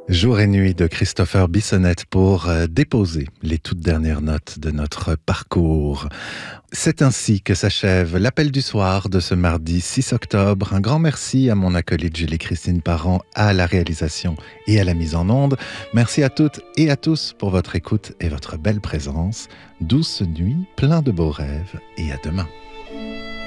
Jour et nuit de Christopher Bissonnette pour déposer les toutes dernières notes de notre parcours. C'est ainsi que s'achève l'appel du soir de ce mardi 6 octobre. Un grand merci à mon acolyte Julie-Christine Parent à la réalisation et à la mise en onde. Merci à toutes et à tous pour votre écoute et votre belle présence. Douce nuit, plein de beaux rêves et à demain.